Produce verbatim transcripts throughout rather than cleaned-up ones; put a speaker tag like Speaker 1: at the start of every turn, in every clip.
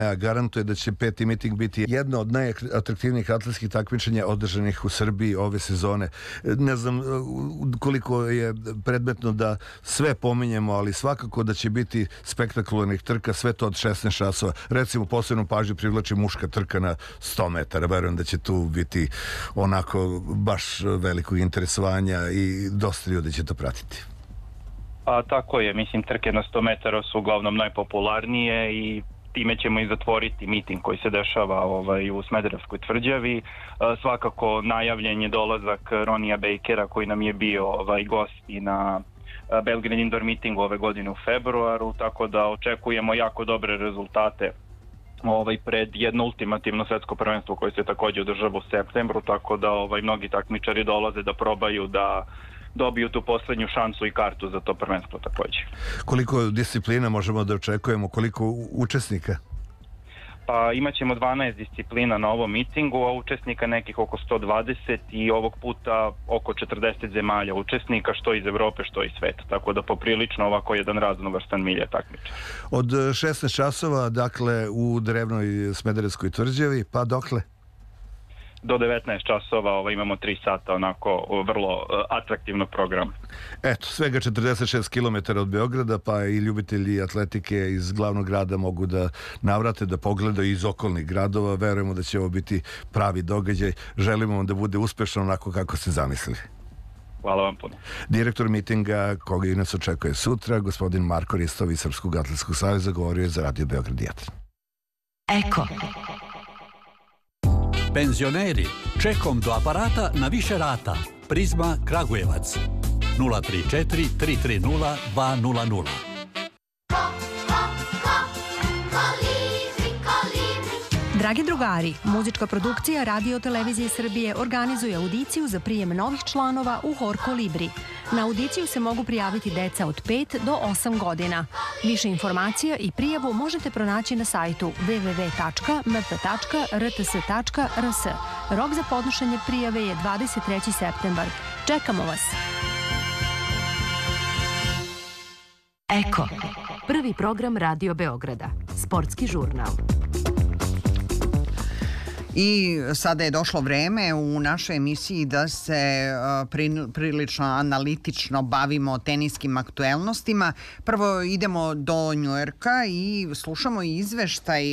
Speaker 1: Garantuje da će peti miting biti jedno od najatraktivnijih atletskih takmičenja održanih u Srbiji ove sezone. Ne znam koliko je predmetno da sve pominjemo, ali svakako da će biti spektakularnih trka, sve to od šesnaest časova. Recimo, posebnu pažnju privlači muška trka na sto metara. Verujem da će tu biti onako baš velikog interesovanja i dosta ljudi će to pratiti.
Speaker 2: A tako je, mislim, trke na sto metara su uglavnom najpopularnije i time ćemo i zatvoriti miting koji se dešava ovaj, u Smederevskoj tvrđavi. E, svakako najavljen je dolazak Ronija Bakera koji nam je bio ovaj, gost i na Belgrade Indoor meetingu ove godine u februaru, tako da očekujemo jako dobre rezultate ovaj, pred jedno ultimativno svetsko prvenstvo koje se takođe održava u septembru, tako da ovaj, mnogi takmičari dolaze da probaju da dobiju tu poslednju šansu i kartu za to prvenstvo takođe.
Speaker 1: Koliko disciplina možemo da očekujemo, koliko učesnika?
Speaker 2: Pa imat ćemo dvanaest disciplina na ovom mitingu, a učesnika nekih oko sto dvadeset i ovog puta oko četrdeset zemalja učesnika, što iz Evrope, što iz sveta. Tako da poprilično ovako jedan raznovrstan milje takmičar.
Speaker 1: Od šesnaest časova, dakle, u drevnoj Smederevskoj tvrđavi, pa dokle?
Speaker 2: Do devetnaest časova ovaj, imamo tri sata onako vrlo uh, atraktivnog programa.
Speaker 1: Eto, svega četrdeset šest kilometara od Beograda, pa i ljubitelji atletike iz glavnog grada mogu da navrate, da pogledaju iz okolnih gradova. Verujemo da će ovo biti pravi događaj. Želimo vam da bude uspešno onako kako ste zamislili.
Speaker 2: Hvala vam puno.
Speaker 1: Direktor mitinga, koga i nas očekuje sutra, gospodin Marko Ristovi iz Srpskog atletskog saveza, govorio je za Radio Beograd jedan.
Speaker 3: Eko.
Speaker 4: Penzioneri, čekom do aparata na više rata. Prizma Kragujevac. nula tri četiri tri tri nula dva nula nula.
Speaker 3: Dragi drugari, muzička produkcija Radio Televizije Srbije organizuje audiciju za prijem novih članova u Hor Kolibri. Na audiciju se mogu prijaviti deca od pet do osam godina. Više informacija i prijavu možete pronaći na sajtu w w w tačka m p tačka r t s tačka r s. Rok za podnošenje prijave je dvadeset treći septembar. Čekamo vas! Eko. Prvi program Radio Beograda. Sportski žurnal.
Speaker 5: I sada je došlo vreme u našoj emisiji da se prilično analitično bavimo teniskim aktuelnostima. Prvo idemo do Njujorka i slušamo izveštaj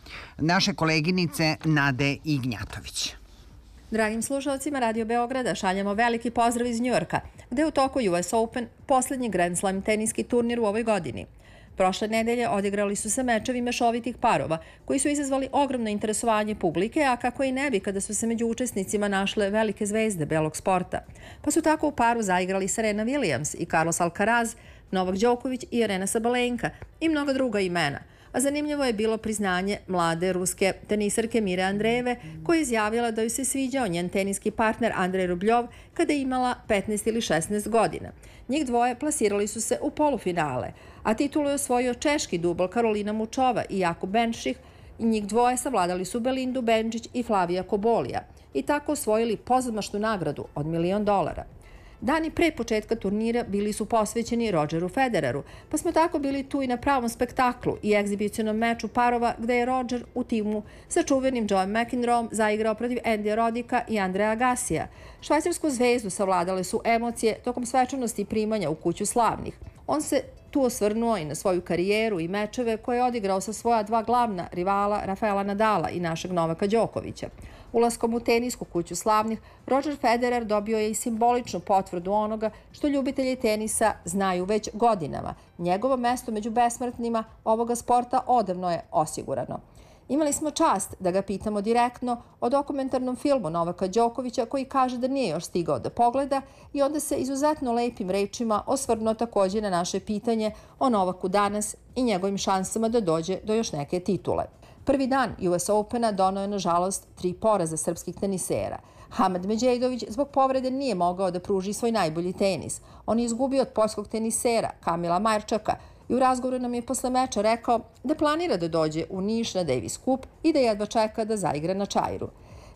Speaker 5: naše koleginice Nade Ignjatović.
Speaker 6: Dragim slušalcima Radio Beograda šaljemo veliki pozdrav iz Njujorka, gde je u toku U S Open, poslednji Grand Slam teniski turnir u ovoj godini. Prošle nedelje odigrali su se mečevi mešovitih parova, koji su izazvali ogromno interesovanje publike, a kako i ne bi kada su se među učesnicima našle velike zvezde belog sporta. Pa su tako u paru zaigrali Serena Williams i Carlos Alcaraz, Novak Đoković i Arena Sabalenka i mnoga druga imena. A zanimljivo je bilo priznanje mlade ruske tenisarke Mire Andrejeve, koja je izjavila da joj se sviđao njen teniski partner Andrej Rubljov kada je imala petnaest ili šesnaest godina. Njih dvoje plasirali su se u polufinale, a titulu je osvojio češki dubl Karolina Mučova i Jakub Benših i njih dvoje savladali su Belindu Benčić i Flavija Kobolija i tako osvojili pozamašnu nagradu od milion dolara. Dani pre početka turnira bili su posvećeni Rodgeru Federeru, pa smo tako bili tu i na pravom spektaklu i egzibicionom meču parova gde je Rodger u timu sa čuvenim Joeom McEnroeom zaigrao protiv Endija Rodika i Andreja Agasija. Švajcarsku zvezdu savladale su emocije tokom svečanosti primanja u kuću slavnih. On se tu osvrnuo i na svoju karijeru i mečeve koje je odigrao sa svoja dva glavna rivala Rafaela Nadala i našeg Novaka Đokovića. Ulaskom u tenisku kuću slavnih, Rodger Federer dobio je i simboličnu potvrdu onoga što ljubitelji tenisa znaju već godinama. Njegovo mesto među besmrtnima ovoga sporta odavno je osigurano. Imali smo čast da ga pitamo direktno o dokumentarnom filmu Novaka Đokovića koji kaže da nije još stigao da pogleda i onda se izuzetno lepim rečima osvrnuo takođe na naše pitanje o Novaku danas i njegovim šansama da dođe do još neke titule. Prvi dan U S Opena donao je, nažalost, tri poraza srpskih tenisera. Hamad Međedović zbog povrede nije mogao da pruži svoj najbolji tenis. On je izgubio od poljskog tenisera Kamila Marčaka i u razgovoru nam je posle meča rekao da planira da dođe u Niš na Davis Cup i da jedva čeka da zaigra na Čairu.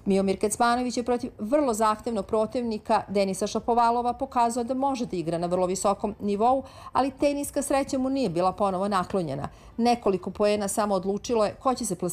Speaker 6: Miomir Kecmanović je protiv vrlo zahtevnog protivnika Denisa Šapovalova pokazao da može da igra na vrlo visokom nivou, ali teniska sreća mu nije bila ponovo naklonjena. Nekoliko poena samo odlučilo je ko će se plasirati